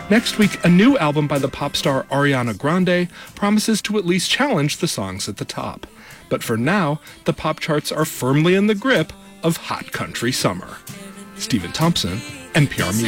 Next week, a new album by the pop star Ariana Grande promises to at least challenge the songs at the top. But for now, the pop charts are firmly in the grip of hot country summer. Stephen Thompson, NPR Music.